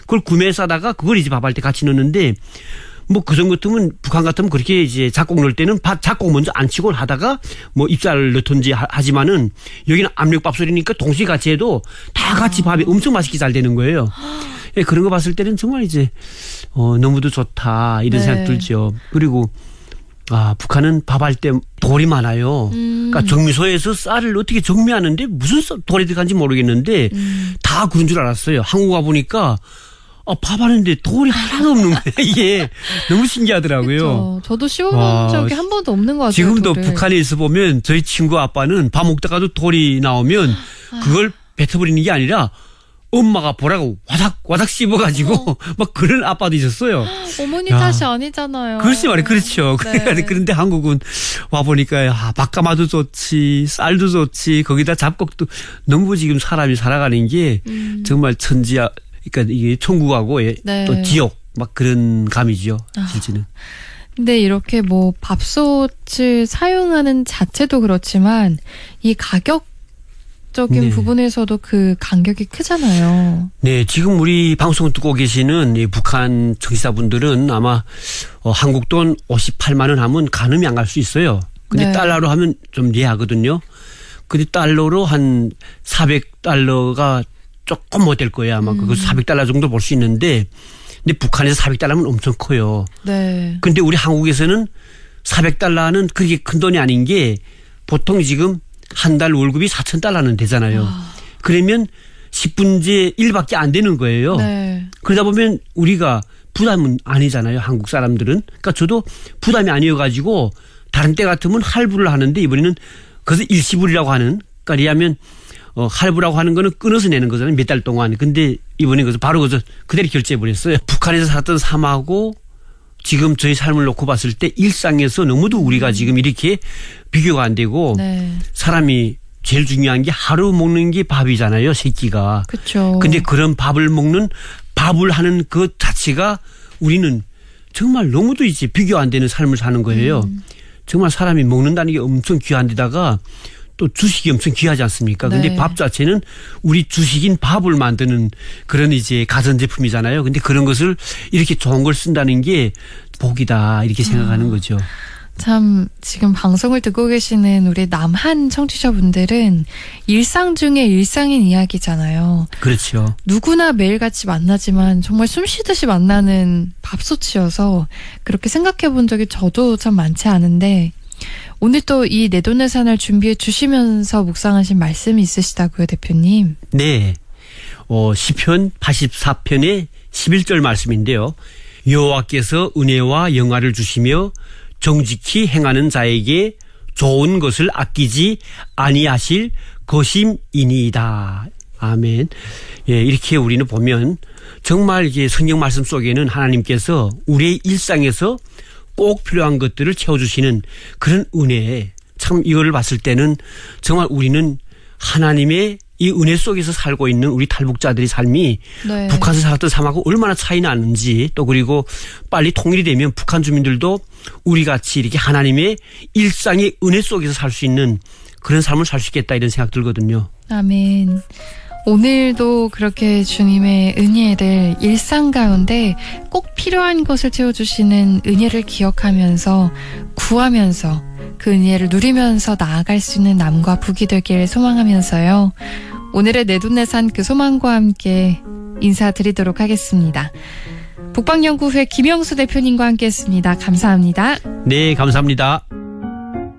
그걸 구매해서 하다가 그걸 이제 밥할 때 같이 넣는데 뭐 그 정도 같으면 북한 같으면 그렇게 이제 잡곡 넣을 때는 잡곡 먼저 안 치고 하다가 뭐 잎살 넣던지 하지만은 여기는 압력밥솥이니까 동시에 같이 해도 다 같이 밥이 엄청 맛있게 잘 되는 거예요. 예, 그런 거 봤을 때는 정말 이제 너무도 좋다 이런 생각 들죠. 그리고 북한은 밥할 때 돌이 많아요. 그러니까 정미소에서 쌀을 어떻게 정미하는데 무슨 돌이 들어간지 모르겠는데 다 그런 줄 알았어요. 한국 와 보니까 밥하는데 돌이 하나도 없는 거예요. 이게 너무 신기하더라고요. 그렇죠. 저도 씹어본 적이 한 번도 없는 것 같아요. 지금도 돌을. 북한에 있어 보면 저희 친구 아빠는 밥 먹다가도 돌이 나오면 그걸 뱉어버리는 게 아니라 엄마가 보라고 와닥 씹어가지고 막 그런 아빠도 있었어요. 어머니 탓이 아니잖아요. 글쎄 말이에요. 그렇죠. 네. 그런데 한국은 와보니까 밥가마도 좋지 쌀도 좋지 거기다 잡곡도 너무 지금 사람이 살아가는 게 정말 천지야. 그러니까 이게 천국하고 네. 또 지옥 막 그런 감이죠. 실제는. 근데 이렇게 뭐 밥솥을 사용하는 자체도 그렇지만 이 가격적인 부분에서도 그 간격이 크잖아요. 네, 지금 우리 방송을 듣고 계시는 이 북한 청취자분들은 아마 한국 돈 58만 원 하면 가늠이 안 갈 수 있어요. 근데 네. 달러로 하면 좀 이해하거든요. 근데 달러로 한 400달러가 조금 못 될 거예요. 아마 그거 400달러 정도 볼 수 있는데 근데 북한에서 400달러면 엄청 커요. 네. 근데 우리 한국에서는 400달러는 그렇게 큰 돈이 아닌 게 보통 지금 한 달 월급이 4,000달러는 되잖아요. 그러면 10분의 1밖에 안 되는 거예요. 네. 그러다 보면 우리가 부담은 아니잖아요. 한국 사람들은. 그러니까 저도 부담이 아니어가지고 다른 때 같으면 할부를 하는데 이번에는 그래서 일시불이라고 하는 그러니까 이하면 할부라고 하는 거는 끊어서 내는 거잖아요. 몇 달 동안. 근데 이번에 그래서 바로 그대로 결제해버렸어요. 북한에서 살았던 삶하고 지금 저희 삶을 놓고 봤을 때 일상에서 너무도 우리가 지금 이렇게 비교가 안 되고 네. 사람이 제일 중요한 게 하루 먹는 게 밥이잖아요. 세끼가. 그렇죠. 근데 그런 밥을 하는 그 자체가 우리는 정말 너무도 이제 비교 안 되는 삶을 사는 거예요. 정말 사람이 먹는다는 게 엄청 귀한 데다가 또 주식이 엄청 귀하지 않습니까? 근데 네. 밥 자체는 우리 주식인 밥을 만드는 그런 이제 가전제품이잖아요. 근데 그런 것을 이렇게 좋은 걸 쓴다는 게 복이다 이렇게 생각하는 거죠. 참 지금 방송을 듣고 계시는 우리 남한 청취자분들은 일상 중에 일상인 이야기잖아요. 그렇죠. 누구나 매일같이 만나지만 정말 숨쉬듯이 만나는 밥솥이어서 그렇게 생각해 본 적이 저도 참 많지 않은데 오늘 또 이 내돈내산을 준비해 주시면서 묵상하신 말씀이 있으시다고요, 대표님. 네. 시편 84편의 11절 말씀인데요. 여호와께서 은혜와 영화를 주시며 정직히 행하는 자에게 좋은 것을 아끼지 아니하실 것임이니이다. 아멘. 예, 이렇게 우리는 보면 정말 이게 성경 말씀 속에는 하나님께서 우리의 일상에서 꼭 필요한 것들을 채워주시는 그런 은혜. 참 이거를 봤을 때는 정말 우리는 하나님의 이 은혜 속에서 살고 있는 우리 탈북자들의 삶이 네. 북한에서 살았던 삶하고 얼마나 차이 나는지 또 그리고 빨리 통일이 되면 북한 주민들도 우리 같이 이렇게 하나님의 일상의 은혜 속에서 살 수 있는 그런 삶을 살 수 있겠다 이런 생각 들거든요. 아멘. 오늘도 그렇게 주님의 은혜를 일상 가운데 꼭 필요한 것을 채워주시는 은혜를 기억하면서 구하면서 그 은혜를 누리면서 나아갈 수 있는 남과 북이 되길 소망하면서요. 오늘의 내돈내산 그 소망과 함께 인사드리도록 하겠습니다. 북방연구회 김영수 대표님과 함께했습니다. 감사합니다. 네, 감사합니다.